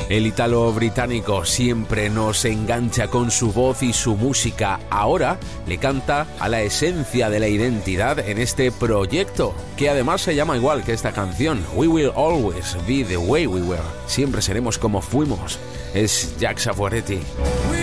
El ítalo-británico siempre nos engancha con su voz y su música. Ahora le canta a la esencia de la identidad en este proyecto, que además se llama igual que esta canción, We Will Always Be The Way We Were. Siempre seremos como fuimos. Es Jack Savoretti.